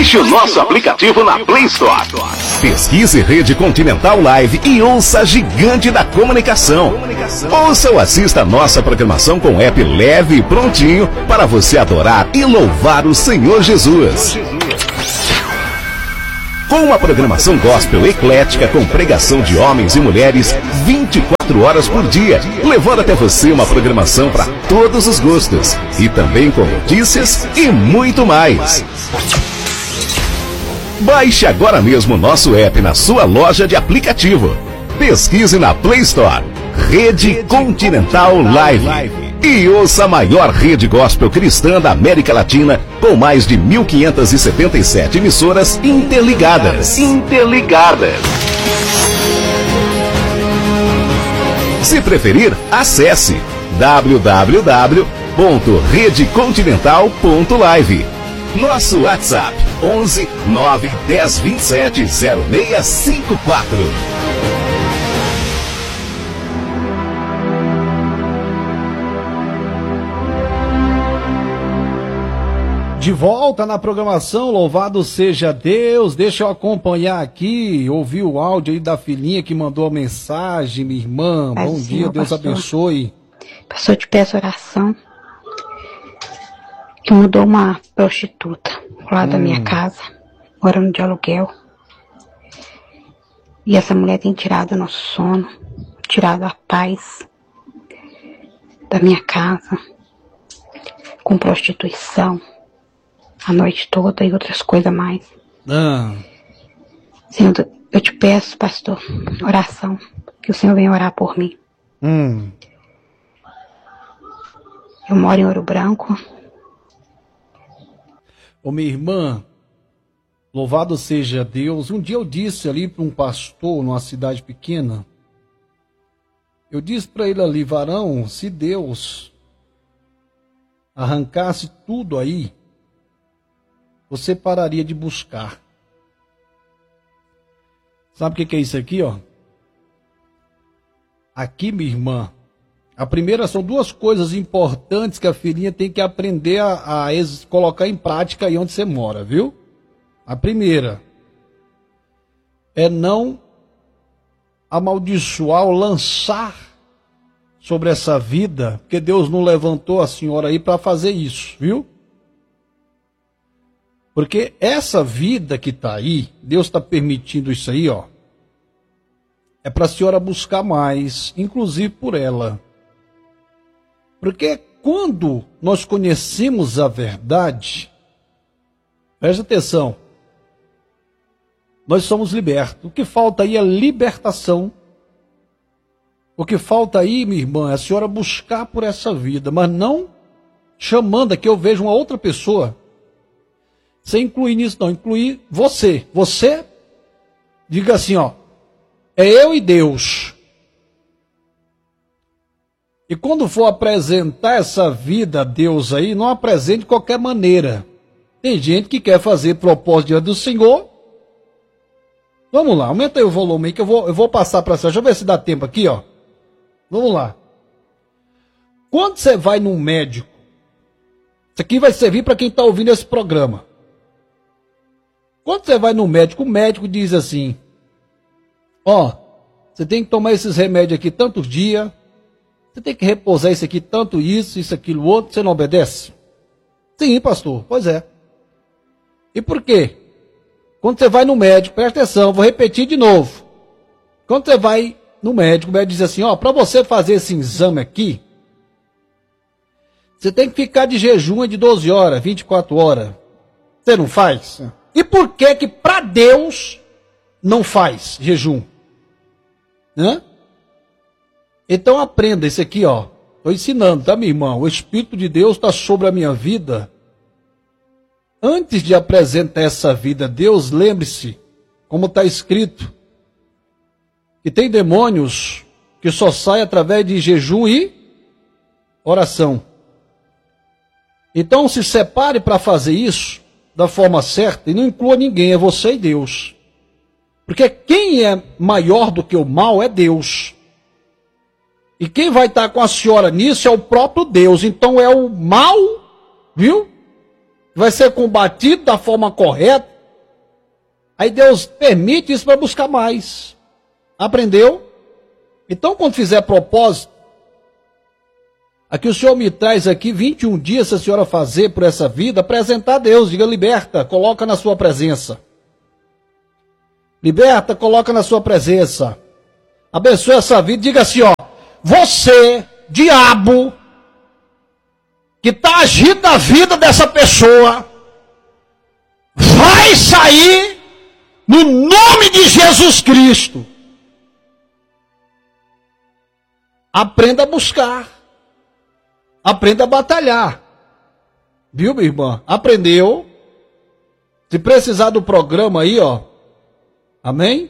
Baixe o nosso aplicativo na Play Store. Pesquise Rede Continental Live e ouça a gigante da comunicação. Ouça ou assista a nossa programação com app leve e prontinho para você adorar e louvar o Senhor Jesus. Com uma programação gospel eclética com pregação de homens e mulheres 24 horas por dia, levando até você uma programação para todos os gostos e também com notícias e muito mais. Baixe agora mesmo o nosso app na sua loja de aplicativo. Pesquise na Play Store Rede Continental Live e ouça a maior rede gospel cristã da América Latina com mais de 1.577 emissoras interligadas. Se preferir, acesse www.redecontinental.live. Nosso WhatsApp 11 9 10 27 0654. De volta na programação, louvado seja Deus. Deixa eu acompanhar aqui, ouvir o áudio aí da filhinha que mandou a mensagem, minha irmã. Bom dia, Deus abençoe. Pastor, eu te peço oração. Que mudou uma prostituta lá da minha casa, morando de aluguel. E essa mulher tem tirado o nosso sono, tirado a paz da minha casa, com prostituição. A noite toda e outras coisas mais. Senhor, eu te peço, pastor, oração, que o Senhor venha orar por mim. Eu moro em Ouro Branco. Ô minha irmã, louvado seja Deus. Um dia eu disse ali para um pastor numa cidade pequena, eu disse para ele ali, varão, se Deus arrancasse tudo aí, você pararia de buscar. Sabe o que é isso aqui, ó? Aqui, minha irmã, a primeira são duas coisas importantes que a filhinha tem que aprender a colocar em prática aí onde você mora, viu? A primeira é não amaldiçoar ou lançar sobre essa vida, porque Deus não levantou a senhora aí para fazer isso, viu? Porque essa vida que está aí, Deus está permitindo isso aí, ó, é para a senhora buscar mais, inclusive por ela. Porque quando nós conhecemos a verdade, presta atenção, nós somos libertos. O que falta aí é libertação. O que falta aí, minha irmã, é a senhora buscar por essa vida, mas não chamando aqui, eu vejo uma outra pessoa. Sem incluir nisso, não, incluir você. Você, diga assim, ó, é eu e Deus. E quando for apresentar essa vida a Deus aí, não apresente de qualquer maneira. Tem gente que quer fazer propósito diante do Senhor. Vamos lá, aumenta aí o volume aí que eu vou passar para você. Deixa eu ver se dá tempo aqui, ó. Vamos lá. Quando você vai num médico, isso aqui vai servir para quem está ouvindo esse programa. Quando você vai no médico, o médico diz assim, ó, você tem que tomar esses remédios aqui tantos dias, você tem que repousar isso aqui, tanto isso, aquilo, outro, você não obedece? Sim, pastor, pois é. E por quê? Quando você vai no médico, presta atenção, vou repetir de novo. Quando você vai no médico, o médico diz assim, ó, para você fazer esse exame aqui, você tem que ficar de jejum de 12 horas, 24 horas. Você não faz? E por que para Deus não faz jejum? Né? Então aprenda isso aqui, ó. Estou ensinando, tá, minha irmã? O Espírito de Deus está sobre a minha vida. Antes de apresentar essa vida a Deus, lembre-se, como está escrito, que tem demônios que só saem através de jejum e oração. Então se separe para fazer isso da forma certa e não inclua ninguém, é você e Deus. Porque quem é maior do que o mal é Deus. E quem vai estar com a senhora nisso é o próprio Deus. Então é o mal, viu? Vai ser combatido da forma correta, Aí Deus permite isso para buscar mais. Aprendeu? Então, quando fizer propósito, aqui o Senhor me traz aqui 21 dias, se a senhora fazer por essa vida, apresentar a Deus, diga liberta, coloca na sua presença. Liberta, coloca na sua presença. Abençoe essa vida, diga assim, ó, você, diabo, que está agindo na vida dessa pessoa, vai sair no nome de Jesus Cristo. Aprenda a buscar. Aprenda a batalhar. Viu, minha irmã? Aprendeu? Se precisar do programa aí, ó. Amém?